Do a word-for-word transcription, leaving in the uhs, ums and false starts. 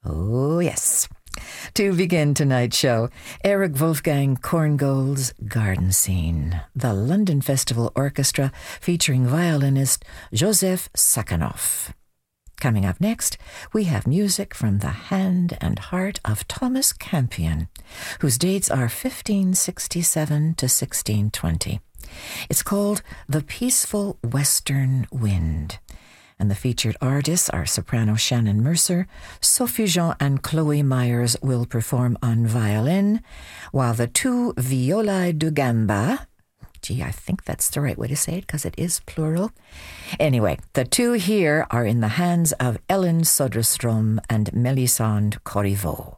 Oh, yes. To begin tonight's show, Eric Wolfgang Korngold's Garden Scene, the London Festival Orchestra featuring violinist Joseph Sakhanov. Coming up next, we have music from the hand and heart of Thomas Campion, whose dates are fifteen sixty-seven to sixteen twenty. It's called The Peaceful Western Wind. And the featured artists are soprano Shannon Mercer. Sophie Jean and Chloe Myers will perform on violin, while the two violae da gamba, gee, I think that's the right way to say it because it is plural. Anyway, the two here are in the hands of Ellen Soderstrom and Melisande Corriveau.